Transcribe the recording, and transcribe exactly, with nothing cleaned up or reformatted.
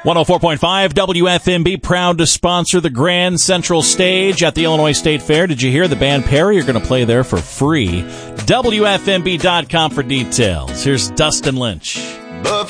one oh four point five W F M B, proud to sponsor the Grand Central Stage at the Illinois State Fair. Did you hear the band Perry are going to play there for free? W F M B dot com for details. Here's Dustin Lynch. But